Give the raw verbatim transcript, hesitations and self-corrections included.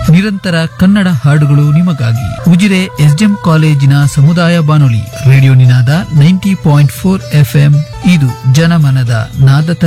ನಿರಂತರ ಕನ್ನಡ ಹಾಡುಗಳು ನಿಮಗಾಗಿ. ಉಜಿರೆ ಎಸ್ಡಿಎಂ ಕಾಲೇಜಿನ ಸಮುದಾಯ ಬಾನುಲಿ ರೇಡಿಯೋ ನಿನಾದ ನೈಂಟಿ ಪಾಯಿಂಟ್ ಫೋರ್ ಎಫ್ಎಂ. ಇದು ಜನಮನದ ನಾದ